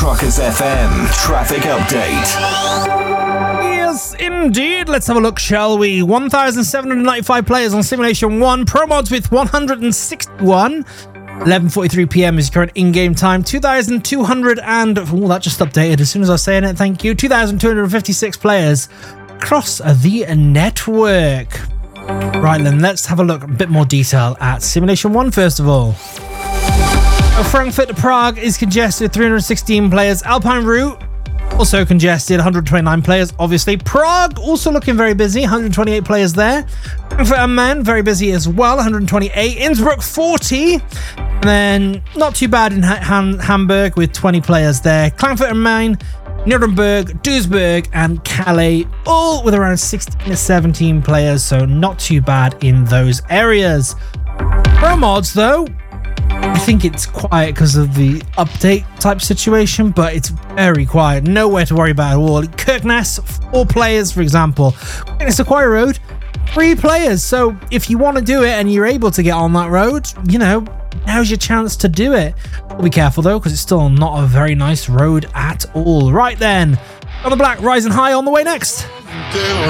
Truckers FM traffic update. Yes, indeed. Let's have a look, shall we? 1,795 players on Simulation 1. Pro mods with 161. 11:43 p.m. is current in-game time. 2,200 and... Oh, that just updated as soon as I was saying it. Thank you. 2,256 players across the network. Right then, let's have a look, a bit more detail at Simulation 1 first of all. Frankfurt to Prague is congested, 316 players. Alpine Route, also congested, 129 players, obviously. Prague, also looking very busy, 128 players there. Frankfurt am Main, very busy as well, 128. Innsbruck, 40. And then, not too bad in Hamburg with 20 players there. Frankfurt am Main, Nuremberg, Duisburg, and Calais, all with around 16 to 17 players, so not too bad in those areas. Pro mods, though, I think it's quiet because of the update type situation, but it's very quiet. Nowhere to worry about at all. Kirkness, 4 players, for example. It's Acquire Road, 3 players. So if you want to do it and you're able to get on that road, you know, now's your chance to do it. Be careful though, because it's still not a very nice road at all. Right then, on the black, rising high on the way next.